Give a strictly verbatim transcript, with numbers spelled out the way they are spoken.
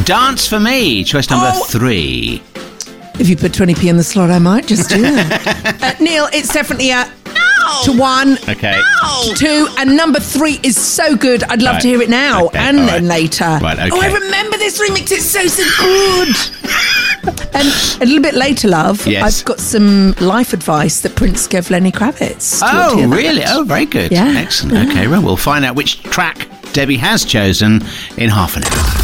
Dance for Me, choice number Oh. three. If you put twenty p in the slot, I might just do that. uh, Neil, it's definitely a No. to one, Okay. No. two, and number three is so good. I'd love Right. to hear it now Okay, and all then right. later. Right, okay. Oh, I remember this remix. It's so, so good. And a little bit later, love, Yes. I've got some life advice that Prince gave Lenny Kravitz. Do you want to Oh, hear that? really? Oh, very good. Yeah. Excellent. Okay, well, we'll find out which track Debbie has chosen in half an hour.